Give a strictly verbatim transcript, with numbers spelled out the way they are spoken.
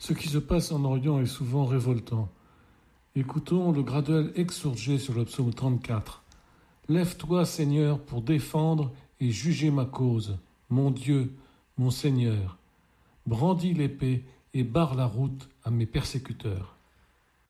Ce qui se passe en Orient est souvent révoltant. Écoutons le graduel exsurgé sur le psaume trente-quatre. « Lève-toi, Seigneur, pour défendre et juger ma cause, mon Dieu, mon Seigneur. Brandis l'épée et barre la route à mes persécuteurs. »